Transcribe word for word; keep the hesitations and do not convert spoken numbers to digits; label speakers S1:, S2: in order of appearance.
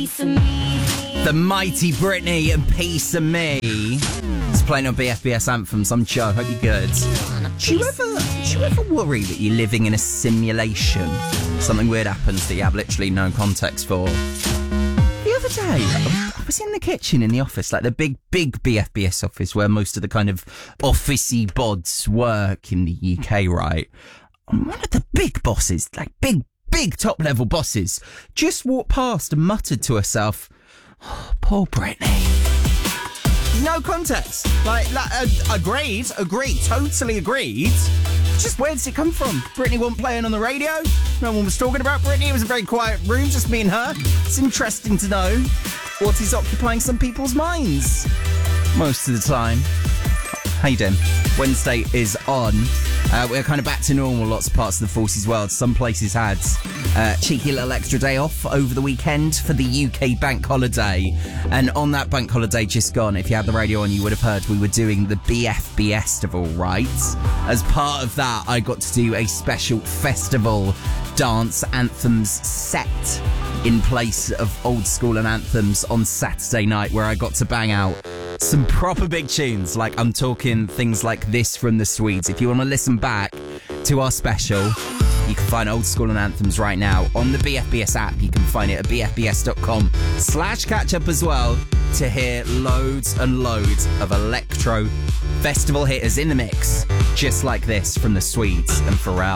S1: piece of me.
S2: The mighty Britney and Piece of Me. It's playing on B F B S Anthems. I'm Joe. Hope you're good. Do you ever, do you ever worry that you're living in a simulation? Something weird happens that you have literally no context for. The other day, I was in the kitchen in the office, like the big, big B F B S office where most of the kind of officey bods work in the U K, right? And one of the big bosses, like big, big top level bosses, just walked past and muttered to herself, oh, poor Britney. No context. Like, like uh, agreed, agreed, totally agreed. Just where does it come from? Britney wasn't playing on the radio. No one was talking about Britney. It was a very quiet room, just me and her. It's interesting to know what is occupying some people's minds most of the time. How you doing? Wednesday is on. Uh, we're kind of back to normal. Lots of parts of the Forces world. Some places had uh, cheeky little extra day off over the weekend for the U K bank holiday. And on that bank holiday just gone, if you had the radio on, you would have heard we were doing the B F B Festival, right? As part of that, I got to do a special festival dance anthems set in place of old school and anthems on Saturday night, where I got to bang out some proper big tunes. Like, I'm talking things like this from the Swedes. If you want to listen back to our special, you can find old school and anthems right now on the B F B S app. You can find it at b f b s dot com slash catch up as well to hear loads and loads of electro festival hitters in the mix, just like this from the Swedes and Pharrell.